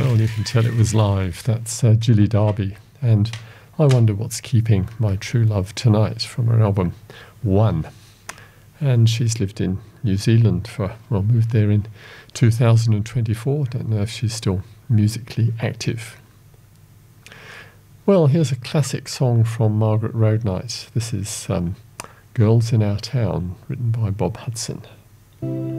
Well, you can tell it was live. That's Gilly Darby. And I Wonder What's Keeping My True Love Tonight from her album One. And she's lived in New Zealand moved there in 2024. Don't know if she's still musically active. Well, here's a classic song from Margaret Roadnight. This is Girls in Our Town, written by Bob Hudson.